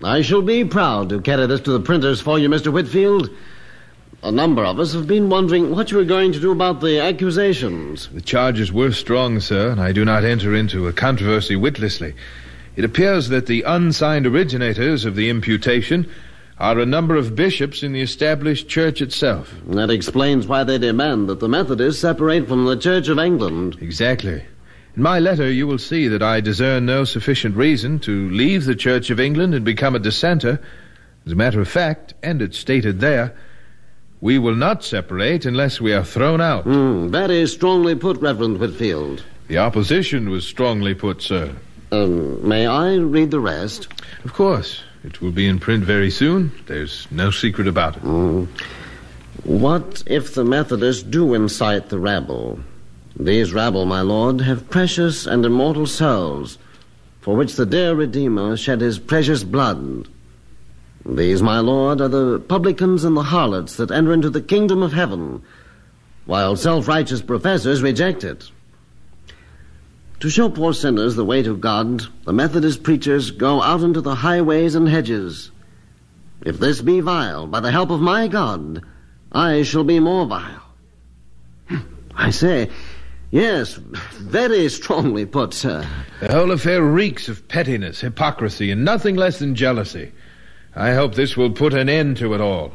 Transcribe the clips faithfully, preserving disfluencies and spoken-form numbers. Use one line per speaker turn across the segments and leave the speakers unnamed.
I shall be proud to carry this to the printers for you, Mister Whitfield. A number of us have been wondering what you were going to do about the accusations.
The charges were strong, sir, and I do not enter into a controversy witlessly. It appears that the unsigned originators of the imputation are a number of bishops in the established church itself.
That explains why they demand that the Methodists separate from the Church of England.
Exactly. In my letter, you will see that I discern no sufficient reason to leave the Church of England and become a dissenter. As a matter of fact, and it's stated there, we will not separate unless we are thrown out.
Mm, very strongly put, Reverend Whitfield.
The opposition was strongly put, sir.
Um, may I read the rest?
Of course. It will be in print very soon. There's no secret about it.
Mm. What if the Methodists do incite the rabble? These rabble, my lord, have precious and immortal souls, for which the dear Redeemer shed his precious blood. These, my lord, are the publicans and the harlots that enter into the kingdom of heaven, while self-righteous professors reject it. To show poor sinners the way to God, the Methodist preachers go out into the highways and hedges. If this be vile, by the help of my God, I shall be more vile. I say, yes, very strongly put, sir.
The whole affair reeks of pettiness, hypocrisy, and nothing less than jealousy. I hope this will put an end to it all.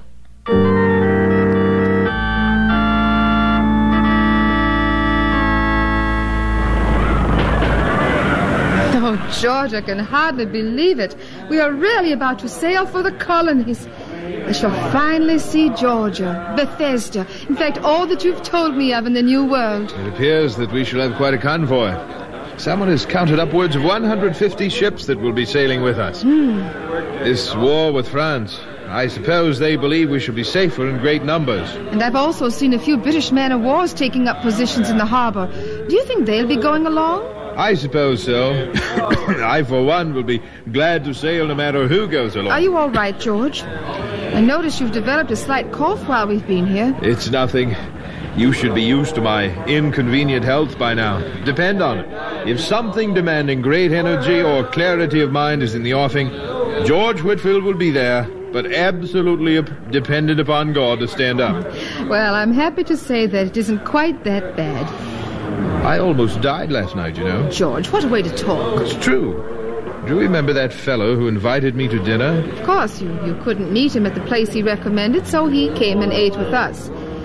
Oh, George, I can hardly believe it. We are really about to sail for the colonies. I shall finally see Georgia, Bethesda, in fact, all that you've told me of in the New World.
It appears that we shall have quite a convoy. Someone has counted upwards of one hundred fifty ships that will be sailing with us.
Mm.
This war with France, I suppose they believe we shall be safer in great numbers.
And I've also seen a few British man-of-wars taking up positions in the harbor. Do you think they'll be going along?
I suppose so. I, for one, will be glad to sail no matter who goes along.
Are you all right, George? I notice you've developed a slight cough while we've been here.
It's nothing. You should be used to my inconvenient health by now. Depend on it. If something demanding great energy or clarity of mind is in the offing, George Whitfield will be there, but absolutely dependent upon God to stand up.
Well, I'm happy to say that it isn't quite that bad.
I almost died last night, you know.
George, what a way to talk.
It's true. Do you remember that fellow who invited me to dinner?
Of course, you, you couldn't meet him at the place he recommended, so he came and ate with us.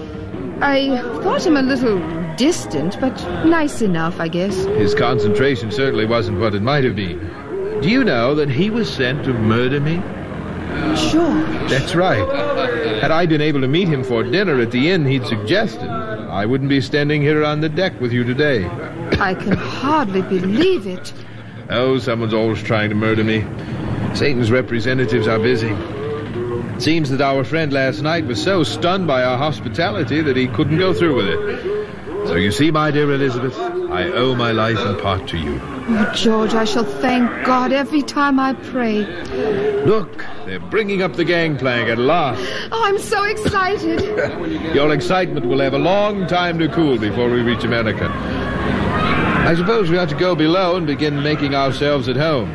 I thought him a little distant, but nice enough, I guess.
His concentration certainly wasn't what it might have been. Do you know that he was sent to murder me?
Sure.
That's right. Had I been able to meet him for dinner at the inn he'd suggested, I wouldn't be standing here on the deck with you today.
I can hardly believe it.
Oh, someone's always trying to murder me. Satan's representatives are busy. It seems that our friend last night was so stunned by our hospitality that he couldn't go through with it. So you see, my dear Elizabeth, I owe my life in part to you.
Oh, George, I shall thank God every time I pray.
Look, they're bringing up the gangplank at last.
Oh, I'm so excited.
Your excitement will have a long time to cool before we reach America. I suppose we ought to go below and begin making ourselves at home.